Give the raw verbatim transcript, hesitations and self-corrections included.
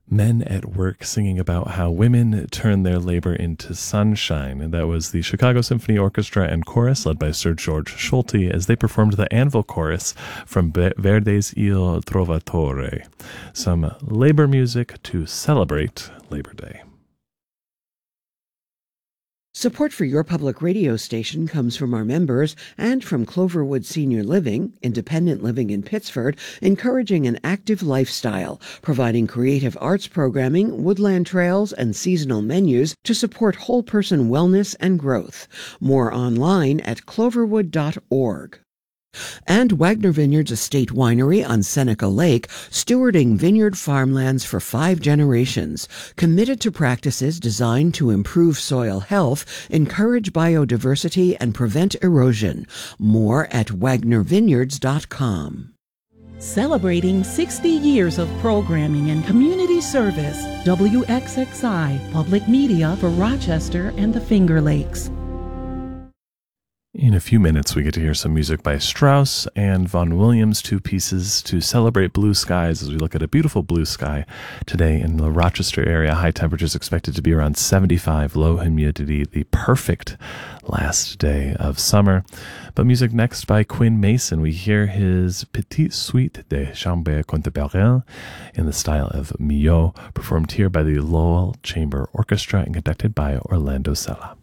Men at Work singing about how women turn their labor into sunshine. And that was the Chicago Symphony Orchestra and Chorus, led by Sir George Solti, as they performed the Anvil Chorus from Verdi's Il Trovatore. Some labor music to celebrate Labor Day. Support for your public radio station comes from our members and from Cloverwood Senior Living, independent living in Pittsford, encouraging an active lifestyle, providing creative arts programming, woodland trails, and seasonal menus to support whole person wellness and growth. More online at cloverwood dot org. And Wagner Vineyards Estate Winery on Seneca Lake, stewarding vineyard farmlands for five generations, committed to practices designed to improve soil health, encourage biodiversity, and prevent erosion. More at wagner vineyards dot com. Celebrating sixty years of programming and community service, W X X I, public media for Rochester and the Finger Lakes. In a few minutes, we get to hear some music by Strauss and Vaughan Williams, two pieces to celebrate blue skies as we look at a beautiful blue sky today in the Rochester area. High temperatures expected to be around seventy-five, low humidity, the perfect last day of summer. But music next by Quinn Mason. We hear his Petite Suite de Chambre Contemporaine in the style of Milhaud, performed here by the Lowell Chamber Orchestra and conducted by Orlando Sella.